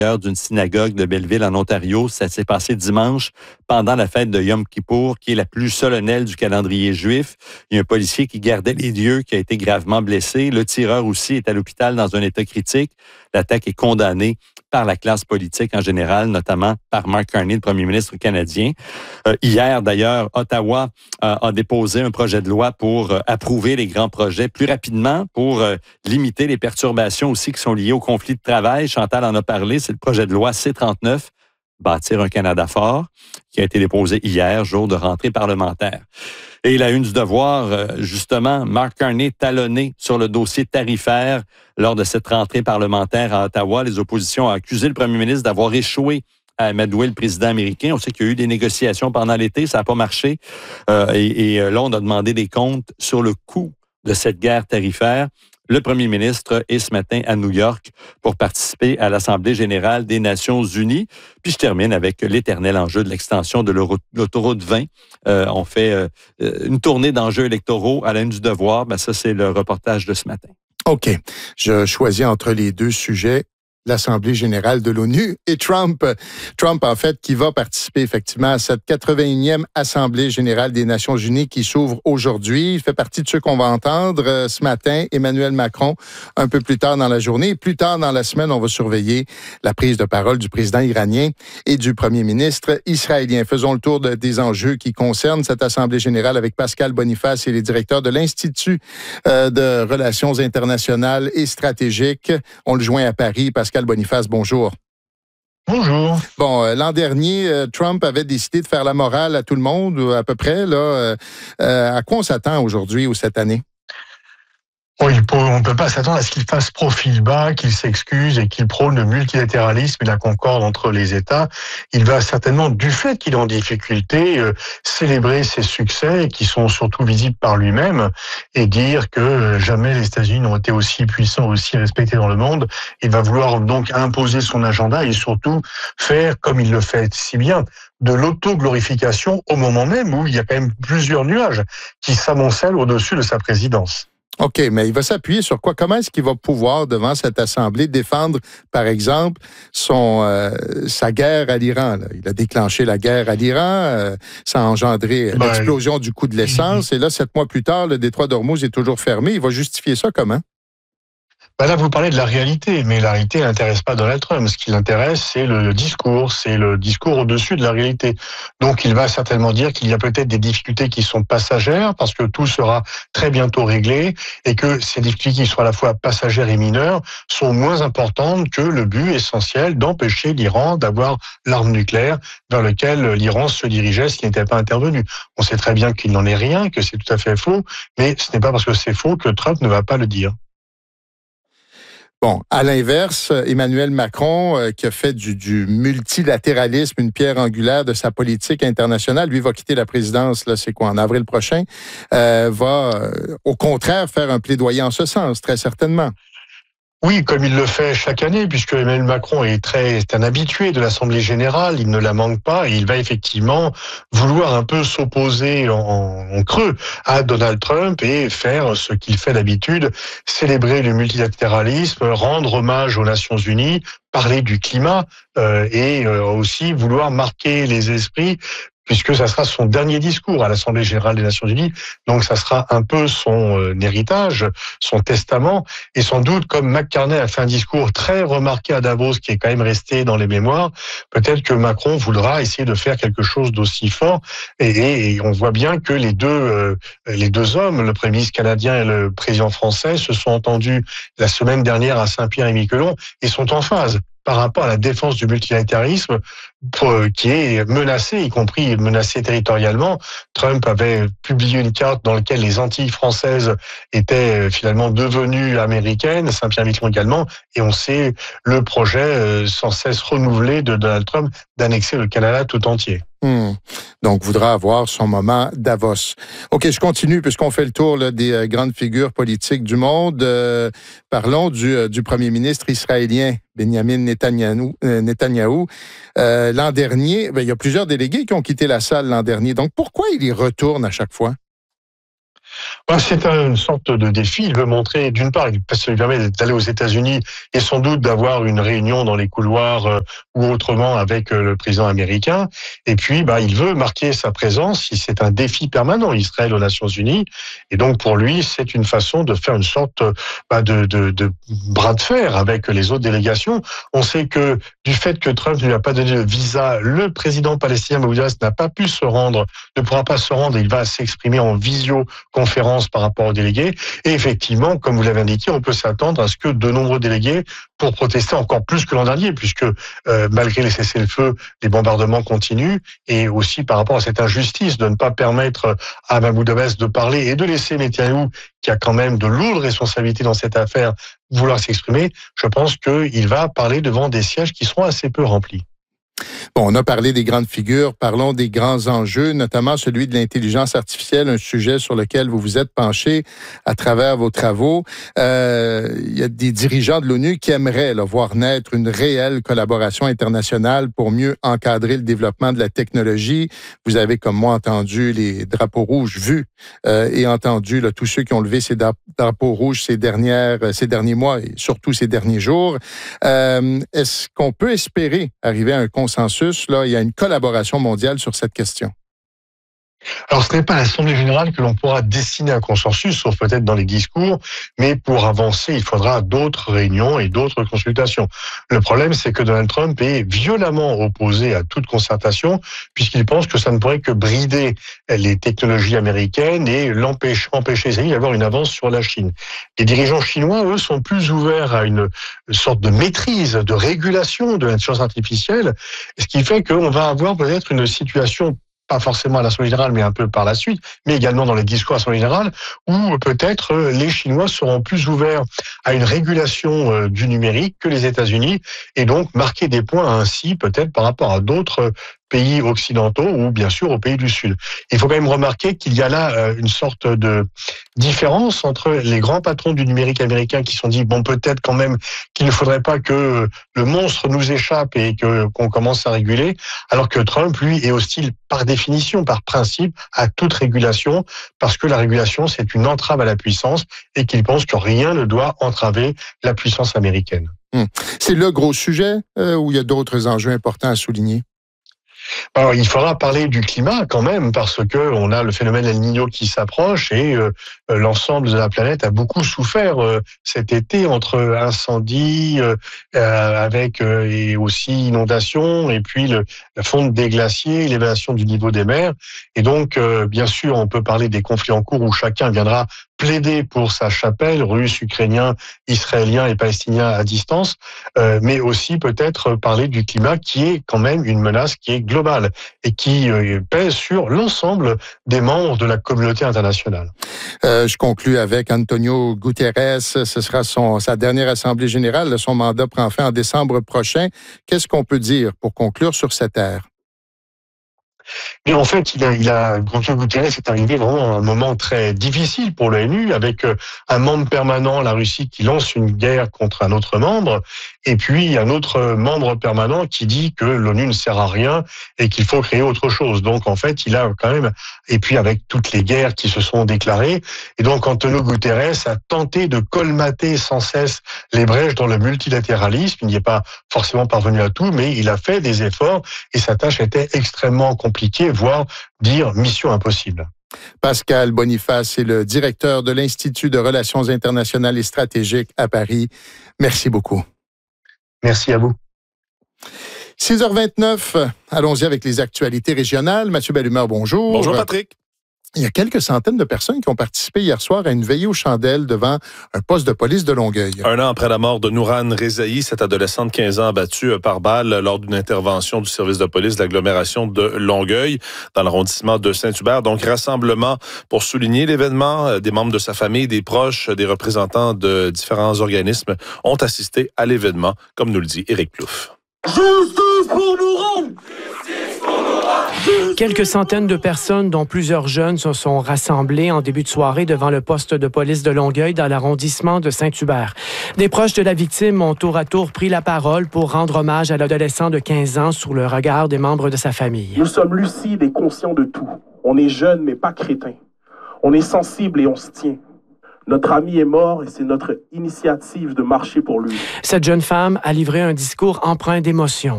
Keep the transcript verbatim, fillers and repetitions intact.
d'une synagogue de Belleville en Ontario. Ça s'est passé dimanche pendant la fête de Yom Kippour, qui est la plus solennelle du calendrier juif. Il y a un policier qui gardait les lieux qui a été gravement blessé. Le tireur aussi est à l'hôpital dans un état critique. L'attaque est condamnée par la classe politique en général, notamment par Mark Carney, le premier ministre canadien. Euh, hier, d'ailleurs, Ottawa euh, a déposé un projet de loi pour euh, approuver les grands projets plus rapidement, pour euh, limiter les perturbations aussi qui sont liées au conflit de travail. Chantal en a parlé, c'est le projet de loi C trente-neuf, Bâtir un Canada fort, qui a été déposé hier, jour de rentrée parlementaire. Et la une du devoir, justement, Mark Carney talonné sur le dossier tarifaire lors de cette rentrée parlementaire à Ottawa. Les oppositions ont accusé le premier ministre d'avoir échoué à amadouer le président américain. On sait qu'il y a eu des négociations pendant l'été, ça n'a pas marché. Euh, et, et là, on a demandé des comptes sur le coût de cette guerre tarifaire. Le premier ministre est ce matin à New York pour participer à l'Assemblée générale des Nations unies. Puis je termine avec l'éternel enjeu de l'extension de l'autoroute vingt. Euh, on fait euh, une tournée d'enjeux électoraux à la une du devoir. Ben ça, c'est le reportage de ce matin. OK. Je choisis entre les deux sujets. L'Assemblée générale de l'ONU et Trump. Trump, en fait, qui va participer effectivement à cette quatre-vingt-unième Assemblée générale des Nations unies qui s'ouvre aujourd'hui. Il fait partie de ceux qu'on va entendre euh, ce matin. Emmanuel Macron, un peu plus tard dans la journée. Plus tard dans la semaine, on va surveiller la prise de parole du président iranien et du premier ministre israélien. Faisons le tour de, des enjeux qui concernent cette Assemblée générale avec Pascal Boniface et les directeurs de l'Institut euh, de relations internationales et stratégiques. On le joint à Paris. Pascal Pascal Boniface, bonjour. Bonjour. Bon, euh, l'an dernier, euh, Trump avait décidé de faire la morale à tout le monde, à peu près. Là, euh, euh, à quoi on s'attend aujourd'hui ou cette année? Oui, on ne peut pas s'attendre à ce qu'il fasse profil bas, qu'il s'excuse et qu'il prône le multilatéralisme et la concorde entre les États. Il va certainement, du fait qu'il est en difficulté, euh, célébrer ses succès qui sont surtout visibles par lui-même et dire que jamais les États-Unis n'ont été aussi puissants, aussi respectés dans le monde. Il va vouloir donc imposer son agenda et surtout faire, comme il le fait si bien, de l'auto-glorification au moment même où il y a quand même plusieurs nuages qui s'amoncellent au-dessus de sa présidence. OK, mais il va s'appuyer sur quoi? Comment est-ce qu'il va pouvoir, devant cette Assemblée, défendre, par exemple, son euh, sa guerre à l'Iran? Là? Il a déclenché la guerre à l'Iran, euh, ça a engendré ben, l'explosion du coût de l'essence, et là, sept mois plus tard, le détroit d'Ormuz est toujours fermé. Il va justifier ça comment? Ben là, vous parlez de la réalité, mais la réalité n'intéresse pas Donald Trump. Ce qui l'intéresse, c'est le discours, c'est le discours au-dessus de la réalité. Donc, il va certainement dire qu'il y a peut-être des difficultés qui sont passagères, parce que tout sera très bientôt réglé, et que ces difficultés qui sont à la fois passagères et mineures sont moins importantes que le but essentiel d'empêcher l'Iran d'avoir l'arme nucléaire vers lequel l'Iran se dirigeait s'il n'était pas intervenu. On sait très bien qu'il n'en est rien, que c'est tout à fait faux, mais ce n'est pas parce que c'est faux que Trump ne va pas le dire. Bon, à l'inverse, Emmanuel Macron, euh, qui a fait du, du multilatéralisme une pierre angulaire de sa politique internationale, lui va quitter la présidence, là, c'est quoi, en avril prochain, euh, va euh, au contraire faire un plaidoyer en ce sens, très certainement. Oui, comme il le fait chaque année, puisque Emmanuel Macron est très est un habitué de l'Assemblée générale, il ne la manque pas, et il va effectivement vouloir un peu s'opposer en, en creux à Donald Trump et faire ce qu'il fait d'habitude, célébrer le multilatéralisme, rendre hommage aux Nations Unies, parler du climat euh, et euh, aussi vouloir marquer les esprits, puisque ça sera son dernier discours à l'Assemblée générale des Nations unies. Donc, ça sera un peu son euh, héritage, son testament. Et sans doute, comme McCartney a fait un discours très remarqué à Davos, qui est quand même resté dans les mémoires, peut-être que Macron voudra essayer de faire quelque chose d'aussi fort. Et, et, et on voit bien que les deux, euh, les deux hommes, le Premier ministre canadien et le président français, se sont entendus la semaine dernière à Saint-Pierre-et-Miquelon et sont en phase par rapport à la défense du multilatéralisme qui est menacé, y compris menacé territorialement. Trump avait publié une carte dans laquelle les Antilles françaises étaient finalement devenues américaines, Saint-Pierre-et-Miquelon également, et on sait le projet sans cesse renouvelé de Donald Trump d'annexer le Canada tout entier. Mmh. Donc, voudra avoir son moment Davos. OK, je continue puisqu'on fait le tour là, des euh, grandes figures politiques du monde. Euh, parlons du, euh, du premier ministre israélien, Benjamin Netanyahou. Euh, Netanyahou. Euh, l'an dernier, ben, il y a plusieurs délégués qui ont quitté la salle l'an dernier. Donc, pourquoi il y retourne à chaque fois? Ben, c'est une sorte de défi. Il veut montrer, d'une part, parce que ça lui permet d'aller aux États-Unis et sans doute d'avoir une réunion dans les couloirs euh, ou autrement avec euh, le président américain. Et puis, bah, il veut marquer sa présence. C'est un défi permanent, Israël aux Nations Unies. Et donc, pour lui, c'est une façon de faire une sorte bah, de, de, de bras de fer avec les autres délégations. On sait que du fait que Trump ne lui a pas donné de visa, le président palestinien Mahmoud Abbas n'a pas pu se rendre, ne pourra pas se rendre. Il va s'exprimer en visioconférence par rapport aux délégués. Et effectivement, comme vous l'avez indiqué, on peut s'attendre à ce que de nombreux délégués, pour protester encore plus que l'an dernier, puisque euh, malgré les cessez-le-feu, les bombardements continuent, et aussi par rapport à cette injustice de ne pas permettre à Mahmoud Abbas de parler et de laisser Netanyahou, qui a quand même de lourdes responsabilités dans cette affaire, vouloir s'exprimer, je pense qu'il va parler devant des sièges qui seront assez peu remplis. Bon, on a parlé des grandes figures, parlons des grands enjeux, notamment celui de l'intelligence artificielle, un sujet sur lequel vous vous êtes penché à travers vos travaux. Euh, il y a des dirigeants de l'ONU qui aimeraient là, voir naître une réelle collaboration internationale pour mieux encadrer le développement de la technologie. Vous avez, comme moi, entendu les drapeaux rouges vus euh, et entendu là, tous ceux qui ont levé ces drapeaux rouges ces, dernières, ces derniers mois et surtout ces derniers jours. Euh, est-ce qu'on peut espérer arriver à un consensus? Là, il y a une collaboration mondiale sur cette question. Alors, ce n'est pas à l'Assemblée générale que l'on pourra dessiner un consensus, sauf peut-être dans les discours, mais pour avancer, il faudra d'autres réunions et d'autres consultations. Le problème, c'est que Donald Trump est violemment opposé à toute concertation, puisqu'il pense que ça ne pourrait que brider les technologies américaines et l'empêcher, empêcher les États-Unis d'avoir une avance sur la Chine. Les dirigeants chinois, eux, sont plus ouverts à une sorte de maîtrise, de régulation de l'intelligence artificielle, ce qui fait qu'on va avoir peut-être une situation pas forcément à l'Assemblée générale, mais un peu par la suite, mais également dans les discours à l'Assemblée générale, où peut-être les Chinois seront plus ouverts à une régulation du numérique que les États-Unis, et donc marquer des points ainsi, peut-être par rapport à d'autres pays occidentaux ou bien sûr aux pays du Sud. Il faut quand même remarquer qu'il y a là une sorte de différence entre les grands patrons du numérique américain qui se sont dit bon peut-être quand même qu'il ne faudrait pas que le monstre nous échappe et que qu'on commence à réguler, alors que Trump lui est hostile par définition, par principe à toute régulation, parce que la régulation c'est une entrave à la puissance et qu'il pense que rien ne doit entraver la puissance américaine. Hum. C'est le gros sujet euh, ou il y a d'autres enjeux importants à souligner? Alors, il faudra parler du climat quand même, parce que on a le phénomène El Niño qui s'approche et euh, l'ensemble de la planète a beaucoup souffert euh, cet été entre incendies, euh, avec euh, et aussi inondations, et puis le, la fonte des glaciers, l'élévation du niveau des mers. Et donc, euh, bien sûr, on peut parler des conflits en cours où chacun viendra plaider pour sa chapelle, Russes, Ukrainiens, Israéliens et Palestiniens à distance, euh, mais aussi peut-être parler du climat qui est quand même une menace qui est globale et qui euh, pèse sur l'ensemble des membres de la communauté internationale. Euh, je conclus avec Antonio Guterres. Ce sera son, sa dernière assemblée générale. Son mandat prend fin en décembre prochain. Qu'est-ce qu'on peut dire pour conclure sur cette ère? Mais en fait, il a, il a, Antonio Guterres est arrivé vraiment à un moment très difficile pour l'ONU, avec un membre permanent, la Russie, qui lance une guerre contre un autre membre, et puis un autre membre permanent qui dit que l'ONU ne sert à rien et qu'il faut créer autre chose. Donc, en fait, il a quand même, et puis avec toutes les guerres qui se sont déclarées, et donc Antonio Guterres a tenté de colmater sans cesse les brèches dans le multilatéralisme. Il n'y est pas forcément parvenu à tout, mais il a fait des efforts et sa tâche était extrêmement compliquée, voire dire mission impossible. Pascal Boniface est le directeur de l'Institut de Relations internationales et stratégiques à Paris. Merci beaucoup. Merci à vous. six heures vingt-neuf, allons-y avec les actualités régionales. Mathieu Bellumeur, bonjour. Bonjour Patrick. Il y a quelques centaines de personnes qui ont participé hier soir à une veillée aux chandelles devant un poste de police de Longueuil. Un an après la mort de Nouran Rezaï, cette adolescente de quinze ans abattue par balle lors d'une intervention du service de police de l'agglomération de Longueuil, dans l'arrondissement de Saint-Hubert. Donc, rassemblement pour souligner l'événement. Des membres de sa famille, des proches, des représentants de différents organismes ont assisté à l'événement, comme nous le dit Éric Plouffe. Justice pour Nouran! Quelques centaines de personnes, dont plusieurs jeunes, se sont rassemblées en début de soirée devant le poste de police de Longueuil dans l'arrondissement de Saint-Hubert. Des proches de la victime ont tour à tour pris la parole pour rendre hommage à l'adolescent de quinze ans sous le regard des membres de sa famille. Nous sommes lucides et conscients de tout. On est jeunes, mais pas crétins. On est sensible et on se tient. Notre ami est mort et c'est notre initiative de marcher pour lui. Cette jeune femme a livré un discours empreint d'émotion.